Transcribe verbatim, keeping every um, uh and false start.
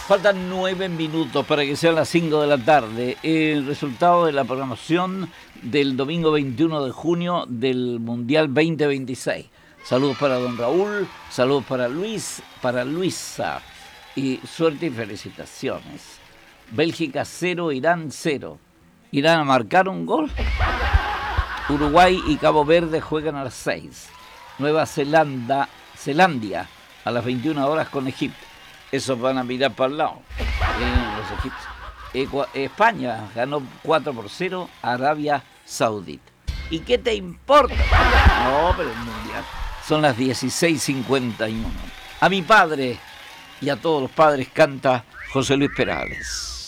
Faltan nueve minutos para que sean las cinco de la tarde. El resultado de la programación del domingo veintiuno de junio del Mundial veinte veintiséis. Saludos para don Raúl, saludos para Luis, para Luisa. Y suerte y felicitaciones. Bélgica cero, Irán cero. Irán a marcar un gol. Uruguay y Cabo Verde juegan a las seis. Nueva Zelanda, Zelandia a las veintiuna horas con Egipto. Esos van a mirar para el lado, eh, los egipcios. Ecua- España ganó cuatro por cero a Arabia Saudita. ¿Y qué te importa? No, pero el mundial. Son las dieciséis cincuenta y uno. A mi padre y a todos los padres canta José Luis Perales.